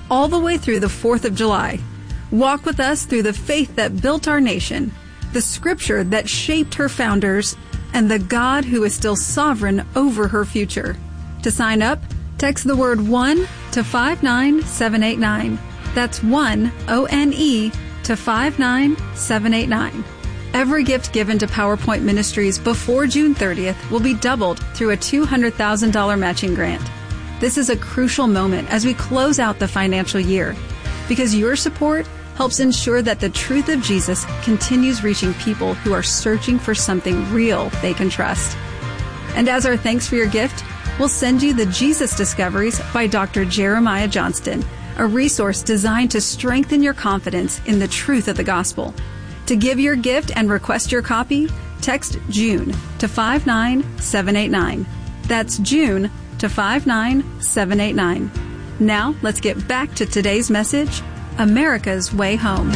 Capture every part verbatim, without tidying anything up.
all the way through the fourth of July. Walk with us through the faith that built our nation, the scripture that shaped her founders, and the God who is still sovereign over her future. To sign up, text the word one to five nine seven eight nine. That's one, O N E, to five nine seven eight nine. Every gift given to PowerPoint Ministries before June thirtieth will be doubled through a two hundred thousand dollars matching grant. This is a crucial moment as we close out the financial year, because your support helps ensure that the truth of Jesus continues reaching people who are searching for something real they can trust. And as our thanks for your gift, we'll send you the Jesus Discoveries by Doctor Jeremiah Johnston, a resource designed to strengthen your confidence in the truth of the gospel. To give your gift and request your copy, text June to five nine seven eight nine. That's June to five nine seven eight nine. Now, let's get back to today's message, America's Way Home.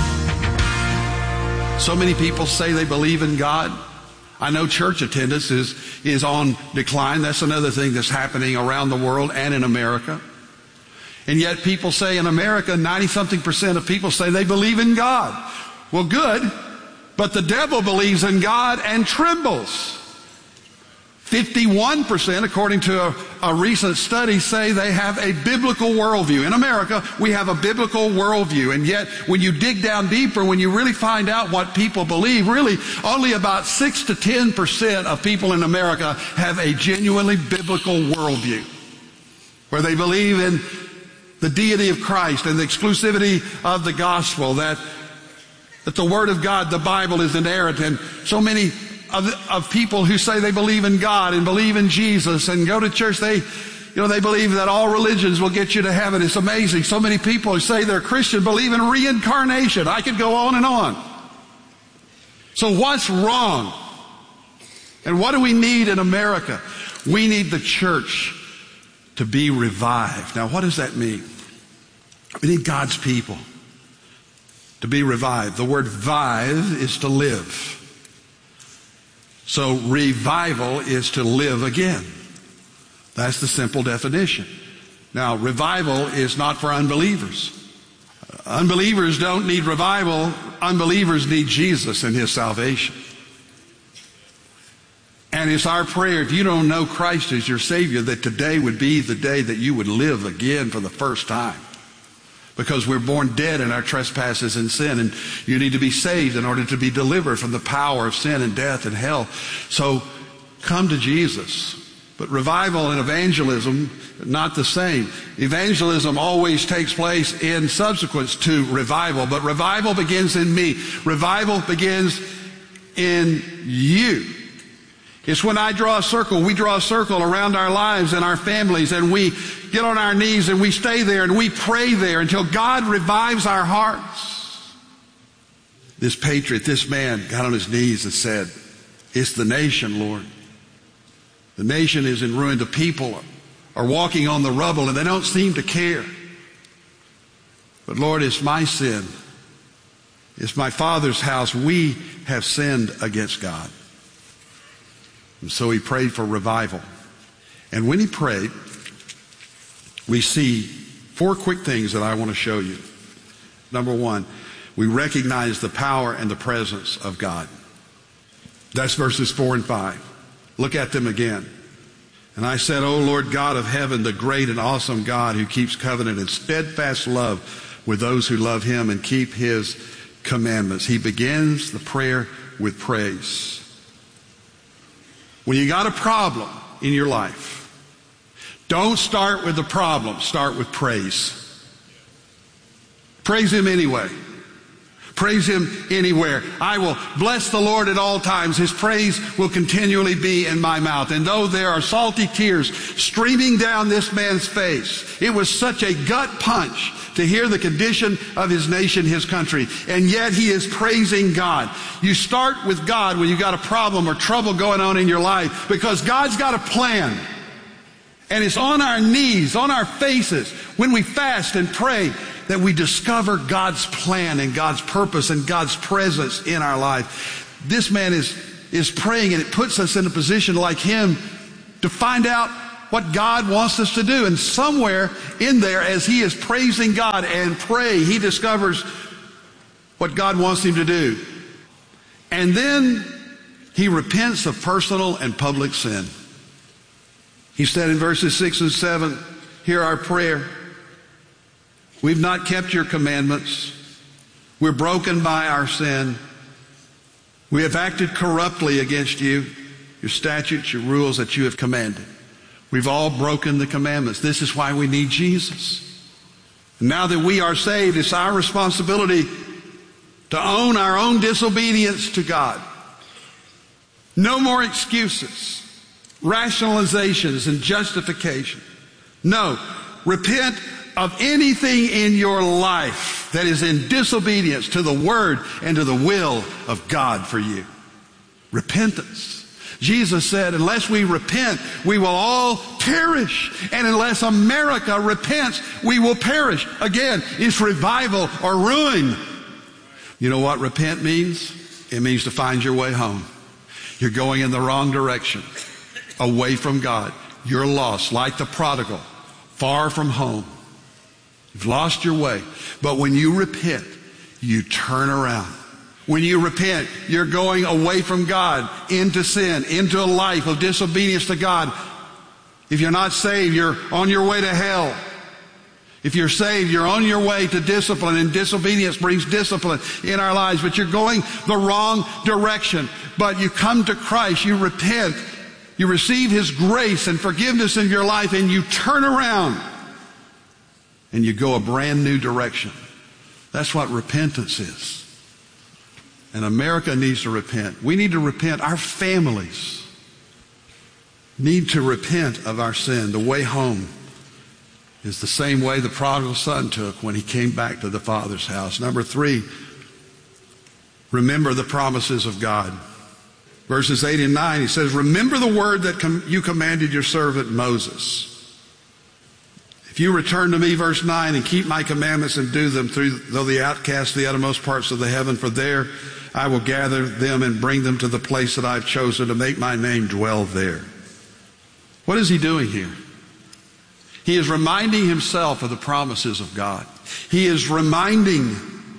So many people say they believe in God. I know church attendance is, is on decline. That's another thing that's happening around the world and in America. And yet people say in America, ninety-something percent of people say they believe in God. Well, good, but the devil believes in God and trembles. fifty-one percent, according to a, a recent study, say they have a biblical worldview. In America, we have a biblical worldview. And yet, when you dig down deeper, when you really find out what people believe, really only about six to ten percent of people in America have a genuinely biblical worldview, where they believe in the deity of Christ and the exclusivity of the gospel, that that the Word of God, the Bible, is inerrant. And so many of, of people who say they believe in God and believe in Jesus and go to church, they, you know, they believe that all religions will get you to heaven. It's amazing. So many people who say they're Christian believe in reincarnation. I could go on and on. So what's wrong? And what do we need in America? We need the church to be revived. Now, what does that mean? We need God's people to be revived. The word vive is to live. So revival is to live again. That's the simple definition. Now, revival is not for unbelievers. Unbelievers don't need revival. Unbelievers need Jesus and His salvation. And it's our prayer, if you don't know Christ as your Savior, that today would be the day that you would live again for the first time. Because we're born dead in our trespasses and sin, and you need to be saved in order to be delivered from the power of sin and death and hell. So come to Jesus. But revival and evangelism, not the same. Evangelism always takes place in subsequence to revival, but revival begins in me. Revival begins in you. It's when I draw a circle, we draw a circle around our lives and our families, and we get on our knees and we stay there and we pray there until God revives our hearts. This patriot, this man got on his knees and said, "It's the nation, Lord. The nation is in ruin. The people are walking on the rubble and they don't seem to care. But Lord, it's my sin. It's my father's house. We have sinned against God." And so he prayed for revival. And when he prayed, we see four quick things that I want to show you. Number one, we recognize the power and the presence of God. That's verses four and five. Look at them again. "And I said, O Lord God of heaven, the great and awesome God who keeps covenant and steadfast love with those who love Him and keep His commandments." He begins the prayer with praise. When you got a problem in your life, don't start with the problem. Start with praise. Praise Him anyway. Praise Him anywhere. "I will bless the Lord at all times. His praise will continually be in my mouth." And though there are salty tears streaming down this man's face, it was such a gut punch to hear the condition of his nation, his country. And yet he is praising God. You start with God when you've got a problem or trouble going on in your life, because God's got a plan. And it's on our knees, on our faces, when we fast and pray, that we discover God's plan and God's purpose and God's presence in our life. This man is, is praying, and it puts us in a position like him to find out what God wants us to do. And somewhere in there, as he is praising God and praying, he discovers what God wants him to do. And then he repents of personal and public sin. He said in verses six and seven, hear our prayer. We've not kept your commandments. We're broken by our sin. We have acted corruptly against you, your statutes, your rules that you have commanded. We've all broken the commandments. This is why we need Jesus. And now that we are saved, it's our responsibility to own our own disobedience to God. No more excuses, rationalizations, and justification. No, repent of anything in your life that is in disobedience to the word and to the will of God for you. Repentance. Jesus said, unless we repent, we will all perish. And unless America repents, we will perish. Again, it's revival or ruin. You know what repent means? It means to find your way home. You're going in the wrong direction, away from God. You're lost, like the prodigal, far from home. You've lost your way. But when you repent, you turn around. When you repent, you're going away from God into sin, into a life of disobedience to God. If you're not saved, you're on your way to hell. If you're saved, you're on your way to discipline, and disobedience brings discipline in our lives. But you're going the wrong direction. But you come to Christ, you repent, you receive his grace and forgiveness in your life, and you turn around and you go a brand new direction. That's what repentance is. And America needs to repent. We need to repent. Our families need to repent of our sin. The way home is the same way the prodigal son took when he came back to the Father's house. Number three, remember the promises of God. Verses eight and nine, he says, remember the word that com- you commanded your servant Moses. If you return to me, verse nine, and keep my commandments and do them, through though the outcast the uttermost parts of the heaven, for there I will gather them and bring them to the place that I've chosen to make my name dwell there. What is he doing here? He is reminding himself of the promises of God. He is reminding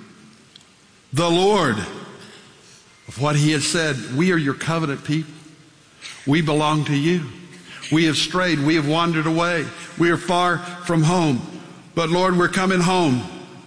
the Lord of what he has said. We are your covenant people. We belong to you. We have strayed. We have wandered away. We are far from home. But Lord, we're coming home.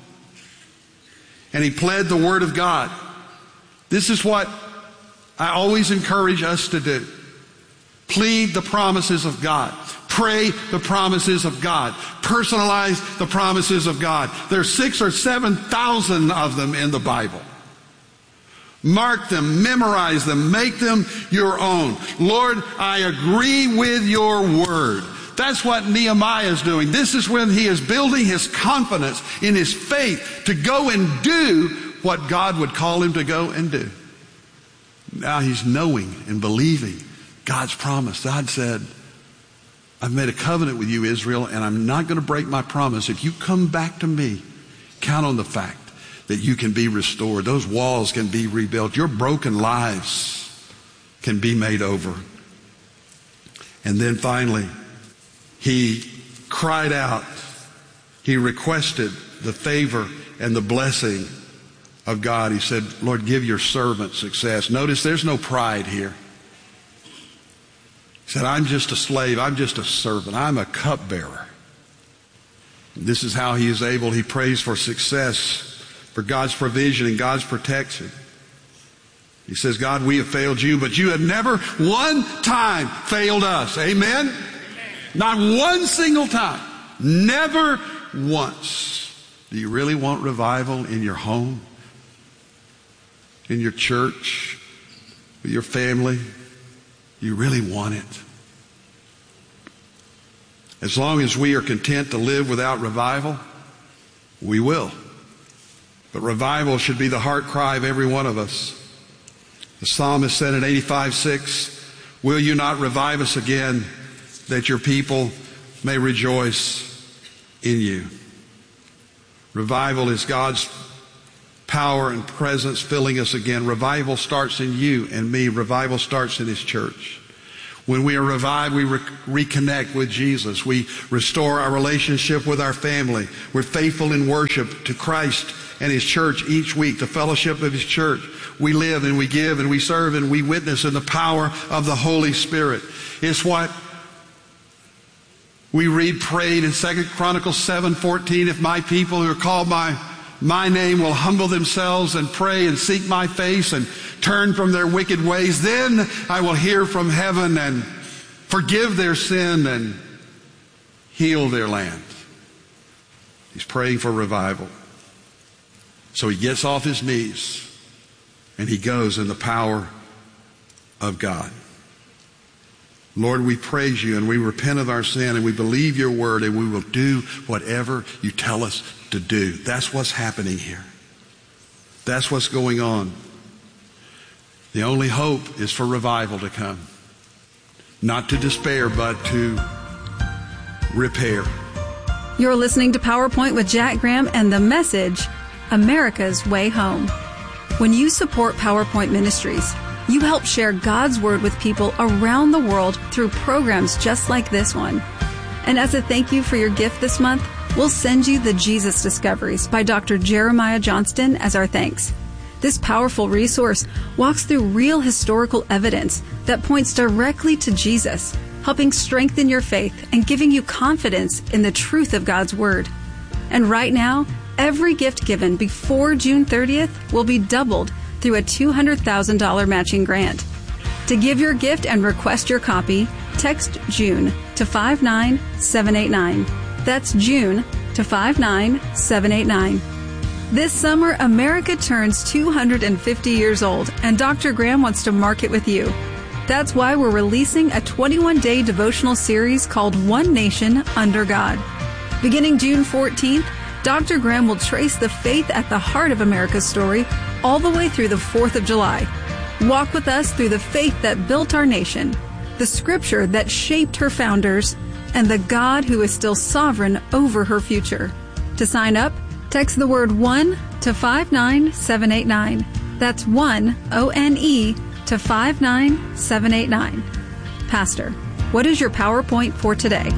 And he pled the word of God. This is what I always encourage us to do. Plead the promises of God. Pray the promises of God. Personalize the promises of God. There's six or seven thousand of them in the Bible. Mark them, memorize them, make them your own. Lord, I agree with your word. That's what Nehemiah is doing. This is when he is building his confidence in his faith to go and do what God would call him to go and do. Now he's knowing and believing God's promise. God said, I've made a covenant with you, Israel, and I'm not going to break my promise. If you come back to me, count on the fact that you can be restored. Those walls can be rebuilt. Your broken lives can be made over. And then finally, he cried out. He requested the favor and the blessing of God. He said, Lord, give your servant success. Notice there's no pride here. He said, I'm just a slave. I'm just a servant. I'm a cupbearer. This is how he is able. He prays for success, for God's provision and God's protection. He says, God, we have failed you, but you have never one time failed us. Amen? Amen. Not one single time. Never once. Do you really want revival in your home? In your church? With your family? You really want it? As long as we are content to live without revival, we will. But revival should be the heart cry of every one of us. The psalmist said in eighty-five six, will you not revive us again, that your people may rejoice in you? Revival is God's power and presence filling us again. Revival starts in you and me. Revival starts in his church. When we are revived, we re- reconnect with Jesus. We restore our relationship with our family. We're faithful in worship to Christ and His church each week, the fellowship of His church. We live and we give and we serve and we witness in the power of the Holy Spirit. It's what we read prayed in Second Chronicles seven fourteen. If my people who are called by my name will humble themselves and pray and seek my face and turn from their wicked ways, then I will hear from heaven and forgive their sin and heal their land. He's praying for revival. So he gets off his knees and he goes in the power of God. Lord, we praise you and we repent of our sin and we believe your word and we will do whatever you tell us to do. That's what's happening here. That's what's going on. The only hope is for revival to come. Not to despair, but to repair. You're listening to PowerPoint with Jack Graham and the message, America's Way Home. When you support PowerPoint Ministries, you help share God's Word with people around the world through programs just like this one. And as a thank you for your gift this month, we'll send you the Jesus Discoveries by Doctor Jeremiah Johnston as our thanks. This powerful resource walks through real historical evidence that points directly to Jesus, helping strengthen your faith and giving you confidence in the truth of God's Word. And right now, every gift given before June thirtieth will be doubled through a two hundred thousand dollars matching grant. To give your gift and request your copy, text June to five nine seven eight nine. That's June to five nine seven eight nine. This summer, America turns two hundred fifty years old, and Doctor Graham wants to mark it with you. That's why we're releasing a twenty-one day devotional series called One Nation Under God. Beginning June fourteenth, Doctor Graham will trace the faith at the heart of America's story all the way through the fourth of July. Walk with us through the faith that built our nation, the scripture that shaped her founders, and the God who is still sovereign over her future. To sign up, text the word one to five nine seven eight nine. That's one, O N E, to five nine seven eight nine. Pastor, what is your PowerPoint for today?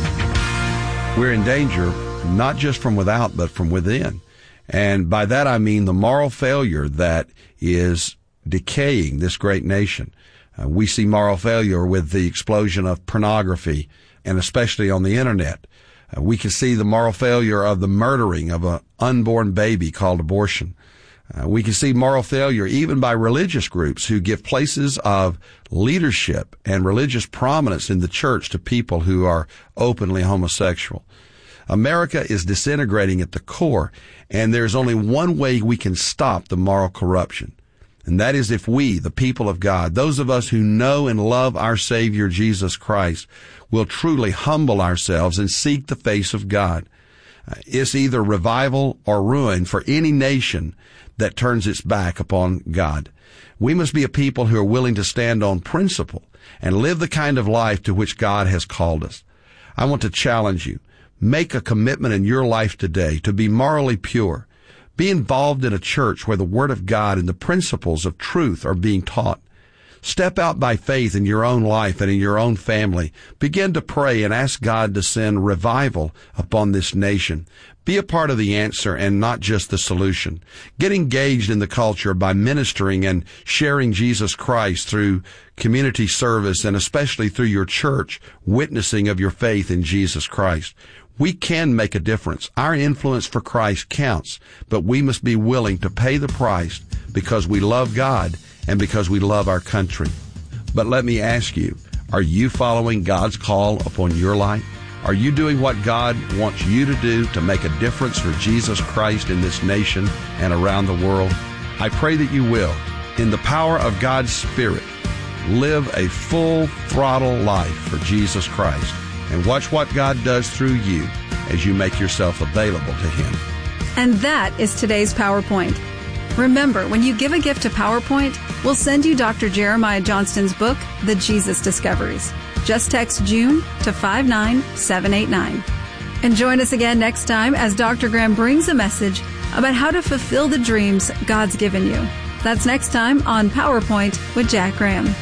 We're in danger, not just from without, but from within. And by that I mean the moral failure that is decaying this great nation. Uh, we see moral failure with the explosion of pornography, and especially on the internet. Uh, we can see the moral failure of the murdering of an unborn baby called abortion. Uh, we can see moral failure even by religious groups who give places of leadership and religious prominence in the church to people who are openly homosexual. America is disintegrating at the core, and there's only one way we can stop the moral corruption. And that is if we, the people of God, those of us who know and love our Savior Jesus Christ, will truly humble ourselves and seek the face of God. Uh, it's either revival or ruin for any nation that turns its back upon God. We must be a people who are willing to stand on principle and live the kind of life to which God has called us. I want to challenge you. Make a commitment in your life today to be morally pure. Be involved in a church where the Word of God and the principles of truth are being taught. Step out by faith in your own life and in your own family. Begin to pray and ask God to send revival upon this nation. Be a part of the answer and not just the solution. Get engaged in the culture by ministering and sharing Jesus Christ through community service and especially through your church, witnessing of your faith in Jesus Christ. We can make a difference. Our influence for Christ counts, but we must be willing to pay the price because we love God and because we love our country. But let me ask you, are you following God's call upon your life? Are you doing what God wants you to do to make a difference for Jesus Christ in this nation and around the world? I pray that you will. In the power of God's Spirit, live a full throttle life for Jesus Christ. And watch what God does through you as you make yourself available to Him. And that is today's PowerPoint. Remember, when you give a gift to PowerPoint, we'll send you Doctor Jeremiah Johnston's book, The Jesus Discoveries. Just text June to five nine seven eight nine. And join us again next time as Doctor Graham brings a message about how to fulfill the dreams God's given you. That's next time on PowerPoint with Jack Graham.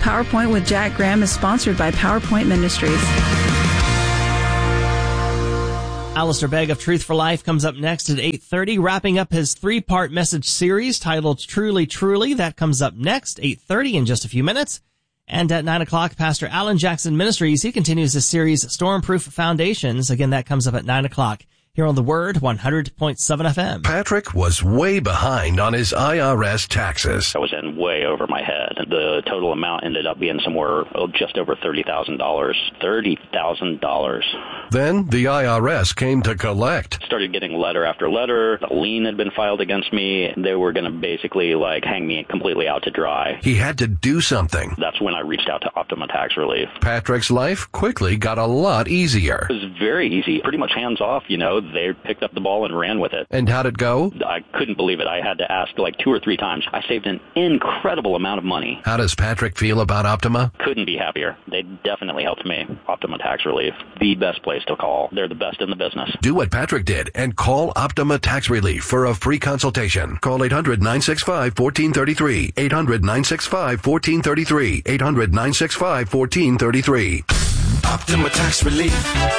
PowerPoint with Jack Graham is sponsored by PowerPoint Ministries. Alistair Begg of Truth for Life comes up next at eight thirty, wrapping up his three-part message series titled Truly, Truly. That comes up next, eight thirty, in just a few minutes. And at nine o'clock, Pastor Alan Jackson Ministries, he continues his series, Stormproof Foundations. Again, that comes up at nine o'clock. Here on The Word, one hundred point seven F M. Patrick was way behind on his I R S taxes. I was in way over my head. The total amount ended up being somewhere oh, just over thirty thousand dollars. thirty thousand dollars. Then the I R S came to collect. Started getting letter after letter. A lien had been filed against me. They were going to basically like hang me completely out to dry. He had to do something. That's when I reached out to Optima Tax Relief. Patrick's life quickly got a lot easier. It was very easy, pretty much hands off, you know. They picked up the ball and ran with it. And how'd it go? I couldn't believe it. I had to ask like two or three times. I saved an incredible amount of money. How does Patrick feel about Optima? Couldn't be happier. They definitely helped me. Optima Tax Relief, the best place to call. They're the best in the business. Do what Patrick did and call Optima Tax Relief for a free consultation. Call eight hundred, nine six five, one four three three. eight hundred, nine six five, one four three three. eight hundred, nine six five, one four three three. Optima Tax Relief.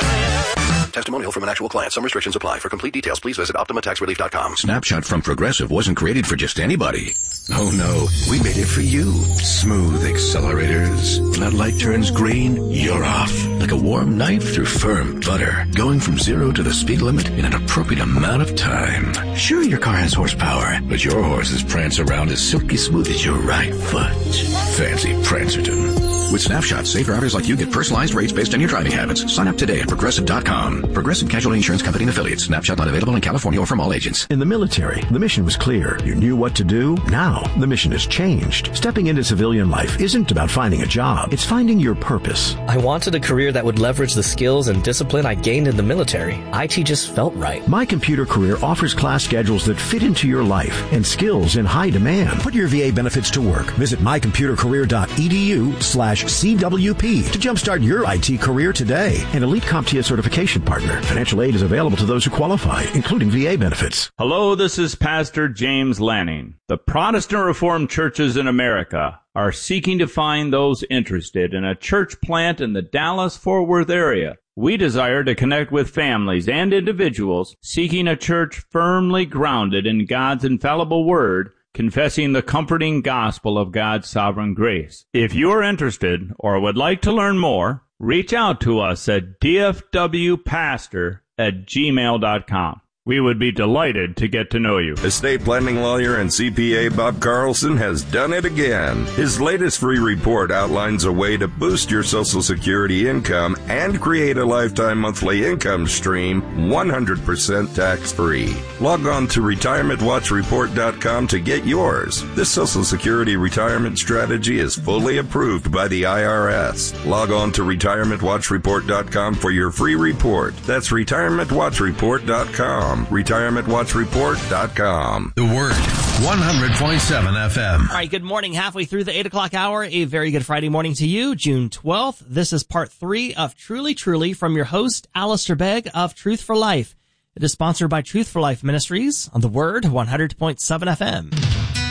Testimonial from an actual client. Some restrictions apply. For complete details, please visit optima tax relief dot com. Snapshot from Progressive wasn't created for just anybody. Oh no, we made it for you. Smooth accelerators. That light turns green, you're off. Like a warm knife through firm butter. Going from zero to the speed limit in an appropriate amount of time. Sure, your car has horsepower, but your horses prance around as silky smooth as your right foot. Fancy Prancerton. With Snapshot, safe drivers like you get personalized rates based on your driving habits. Sign up today at progressive dot com. Progressive Casualty Insurance Company and affiliates. Snapshot not available in California or from all agents. In the military, the mission was clear. You knew what to do. Now, the mission has changed. Stepping into civilian life isn't about finding a job. It's finding your purpose. I wanted a career that would leverage the skills and discipline I gained in the military. I T just felt right. My Computer Career offers class schedules that fit into your life and skills in high demand. Put your V A benefits to work. Visit my computer career dot e d u slash C W P to jumpstart your I T career today. An Elite CompTIA certification partner. Financial aid is available to those who qualify, including V A benefits. Hello, this is Pastor James Lanning. The Protestant Reformed churches in America are seeking to find those interested in a church plant in the Dallas-Fort Worth area. We desire to connect with families and individuals seeking a church firmly grounded in God's infallible word, confessing the comforting gospel of God's sovereign grace. If you are interested or would like to learn more, reach out to us at d f w pastor at gmail dot com. We would be delighted to get to know you. Estate planning lawyer and C P A Bob Carlson has done it again. His latest free report outlines a way to boost your Social Security income and create a lifetime monthly income stream one hundred percent tax-free. Log on to retirement watch report dot com to get yours. This Social Security retirement strategy is fully approved by the I R S. Log on to retirement watch report dot com for your free report. That's retirement watch report dot com. retirement watch report dot com. The Word, one hundred point seven F M. All right, good morning. Halfway through the eight o'clock hour, a very good Friday morning to you, June twelfth. This is part three of Truly, Truly from your host, Alistair Begg of Truth for Life. It is sponsored by Truth for Life Ministries on The Word, one hundred point seven F M.